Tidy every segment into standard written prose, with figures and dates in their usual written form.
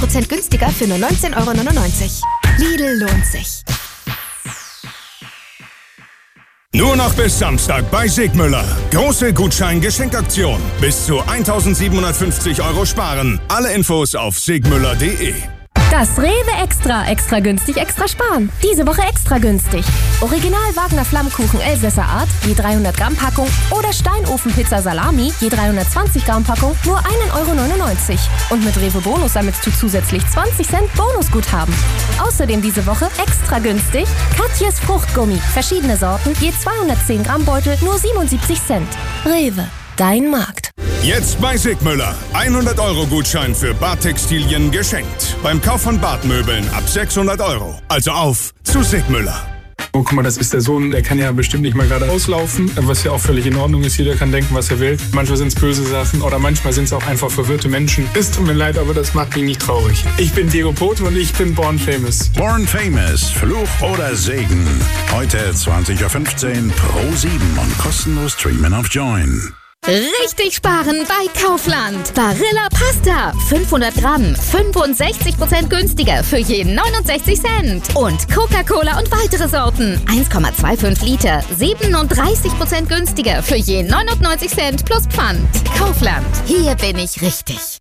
20% günstiger für nur 19,99 €. Lidl lohnt sich. Nur noch bis Samstag bei Sigmüller. Große Gutschein-Geschenkaktion. Bis zu 1.750 € sparen. Alle Infos auf sigmüller.de. Das Rewe Extra günstig, extra sparen. Diese Woche extra günstig. Original Wagner Flammkuchen Elsässer Art, je 300 Gramm Packung oder Steinofenpizza Salami, je 320 Gramm Packung, nur 1,99 €. Und mit Rewe Bonus sammelst du zusätzlich 20 Cent Bonusguthaben. Außerdem diese Woche extra günstig Katjes Fruchtgummi, verschiedene Sorten, je 210 Gramm Beutel, nur 77 Cent. Rewe, dein Markt. Jetzt bei Sigmüller. 100 € Gutschein für Badtextilien geschenkt. Beim Kauf von Badmöbeln ab 600 €. Also auf zu Sigmüller. Oh, guck mal, das ist der Sohn, der kann ja bestimmt nicht mal gerade auslaufen, was ja auch völlig in Ordnung ist. Jeder kann denken, was er will. Manchmal sind es böse Sachen oder manchmal sind es auch einfach verwirrte Menschen. Es tut mir leid, aber das macht mich nicht traurig. Ich bin Diego Poth und ich bin Born Famous. Born Famous, Fluch oder Segen. Heute 20:15 Uhr Pro7 und kostenlos streamen auf Join. Richtig sparen bei Kaufland. Barilla Pasta. 500 Gramm. 65% günstiger für je 69 Cent. Und Coca-Cola und weitere Sorten. 1,25 Liter. 37% günstiger für je 99 Cent plus Pfand. Kaufland. Hier bin ich richtig.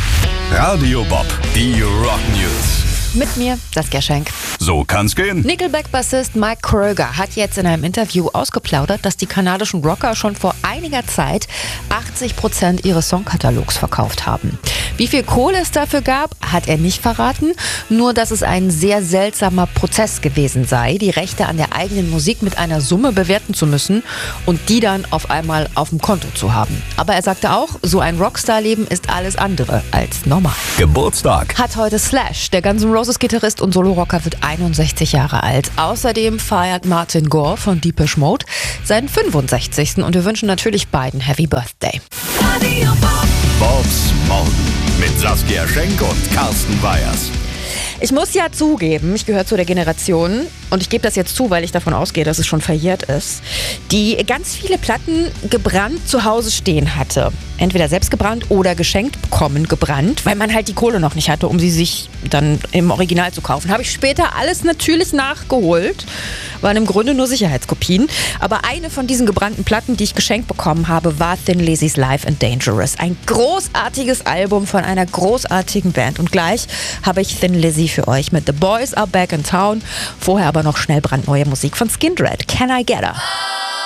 Radio Bob, die Rock News. Mit mir, Saskia Schenk. So kann's gehen. Nickelback-Bassist Mike Kröger hat jetzt in einem Interview ausgeplaudert, dass die kanadischen Rocker schon vor einiger Zeit 80% ihres Songkatalogs verkauft haben. Wie viel Kohle es dafür gab, hat er nicht verraten. Nur, dass es ein sehr seltsamer Prozess gewesen sei, die Rechte an der eigenen Musik mit einer Summe bewerten zu müssen und die dann auf einmal auf dem Konto zu haben. Aber er sagte auch, so ein Rockstar-Leben ist alles andere als normal. Geburtstag Hat heute Slash, der Guns N' Roses-Gitarrist und Solo-Rocker, wird 61 Jahre alt. Außerdem feiert Martin Gore von Depeche Mode seinen 65. Und wir wünschen natürlich beiden Happy Birthday. Bobs Morgen mit Saskia Schenk und Carsten Weyers. Ich muss ja zugeben, ich gehöre zu der Generation, und ich gebe das jetzt zu, weil ich davon ausgehe, dass es schon verjährt ist, die ganz viele Platten gebrannt zu Hause stehen hatte. Entweder selbst gebrannt oder geschenkt bekommen gebrannt, weil man halt die Kohle noch nicht hatte, um sie sich dann im Original zu kaufen. Habe ich später alles natürlich nachgeholt. Waren im Grunde nur Sicherheitskopien. Aber eine von diesen gebrannten Platten, die ich geschenkt bekommen habe, war Thin Lizzy's Live and Dangerous. Ein großartiges Album von einer großartigen Band. Und gleich habe ich Thin Lizzy für euch mit The Boys Are Back in Town. Vorher aber noch schnell brandneue Musik von Skindred. Can I Get Her?